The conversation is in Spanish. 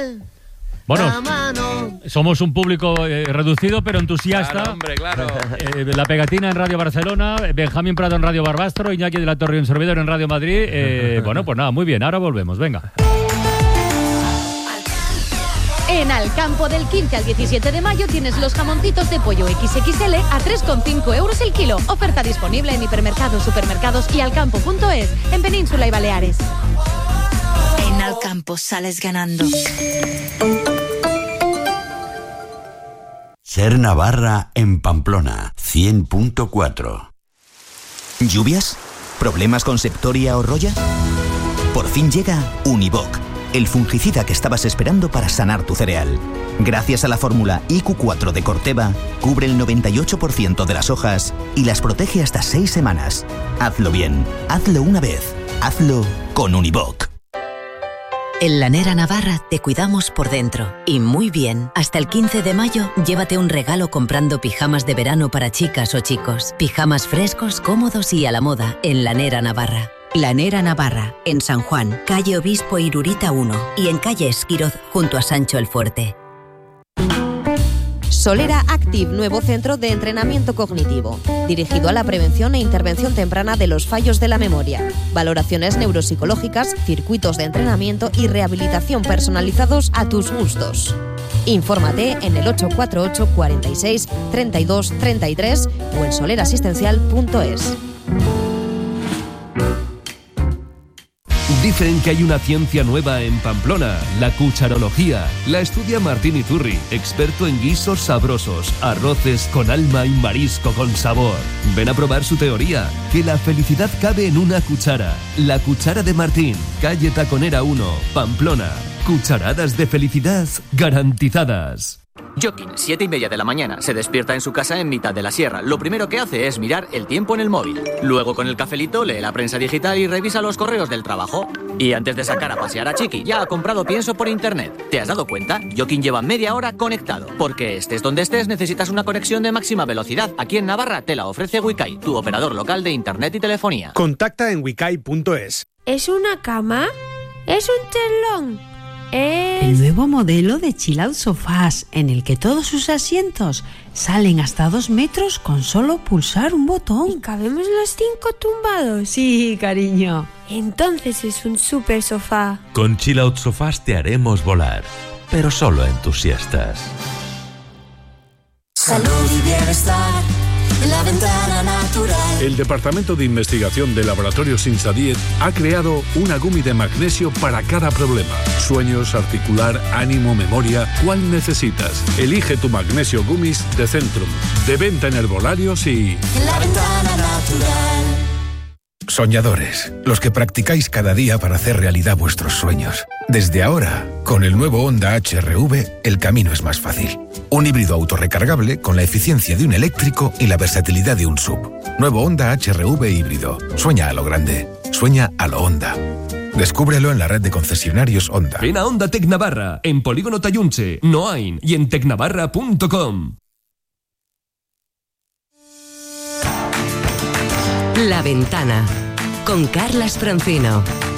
Bueno, somos un público reducido pero entusiasta. Claro, hombre, claro. La Pegatina en Radio Barcelona, Benjamín Prado en Radio Barbastro, Iñaki de la Torre y un servidor en Radio Madrid. Bueno, pues nada, muy bien, ahora volvemos, venga. En Alcampo, del 15 al 17 de mayo tienes los jamoncitos de pollo XXL a 3,5 euros el kilo. Oferta disponible en hipermercados, supermercados y alcampo.es, en Península y Baleares. En Alcampo sales ganando. Ser Navarra en Pamplona, 100.4. ¿Lluvias? ¿Problemas con Septoria o Roya? Por fin llega Univoc, el fungicida que estabas esperando para sanar tu cereal. Gracias a la fórmula IQ4 de Corteva, cubre el 98% de las hojas y las protege hasta 6 semanas. Hazlo bien, hazlo una vez, hazlo con Univoc. En Lanera Navarra te cuidamos por dentro y muy bien. Hasta el 15 de mayo, llévate un regalo comprando pijamas de verano para chicas o chicos. Pijamas frescos, cómodos y a la moda en Lanera Navarra. Lanera Navarra, en San Juan, calle Obispo Irurita 1 y en calle Esquiroz, junto a Sancho el Fuerte. Solera Active, nuevo centro de entrenamiento cognitivo, dirigido a la prevención e intervención temprana de los fallos de la memoria, valoraciones neuropsicológicas, circuitos de entrenamiento y rehabilitación personalizados a tus gustos. Infórmate en el 848 46 32 33 o en solerasistencial.es. Dicen que hay una ciencia nueva en Pamplona, la cucharología. La estudia Martín Iturri, experto en guisos sabrosos, arroces con alma y marisco con sabor. Ven a probar su teoría, que la felicidad cabe en una cuchara. La cuchara de Martín, calle Taconera 1, Pamplona. Cucharadas de felicidad garantizadas. Joaquín, 7:30 de la mañana, se despierta en su casa en mitad de la sierra. Lo primero que hace es mirar el tiempo en el móvil. Luego, con el cafelito, lee la prensa digital y revisa los correos del trabajo. Y antes de sacar a pasear a Chiqui, ya ha comprado pienso por internet. ¿Te has dado cuenta? Joaquín lleva media hora conectado. Porque estés donde estés, necesitas una conexión de máxima velocidad. Aquí en Navarra te la ofrece Wikai, tu operador local de internet y telefonía. Contacta en wikai.es. ¿Es una cama? ¿Es un telón? El nuevo modelo de Chill Out Sofás, en el que todos sus asientos salen hasta 2 metros con solo pulsar un botón. ¿Y cabemos los 5 tumbados? Sí, cariño. Entonces es un super sofá. Con Chill Out Sofás te haremos volar, pero solo en tus siestas. Salud y bienestar. La Ventana Natural. El Departamento de Investigación de Laboratorios Insadiet ha creado una gummy de magnesio para cada problema. Sueños, articular, ánimo, memoria. ¿Cuál necesitas? Elige tu magnesio gummies de Centrum. De venta en herbolarios y... La Ventana Natural. Soñadores, los que practicáis cada día para hacer realidad vuestros sueños. Desde ahora, con el nuevo Honda HR-V, el camino es más fácil. Un híbrido autorrecargable con la eficiencia de un eléctrico y la versatilidad de un SUV. Nuevo Honda HR-V híbrido. Sueña a lo grande. Sueña a lo Honda. Descúbrelo en la red de concesionarios Honda. Ven a Honda Tec Navarra, en Polígono Tayunche, Noain y en tecnavarra.com. La Ventana, con Carlas Francino.